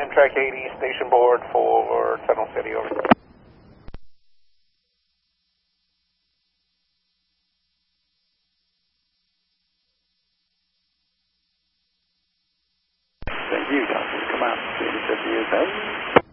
Amtrak 80, station board for Tunnel City, over. Thank you, Johnson. Come out. 50 years out.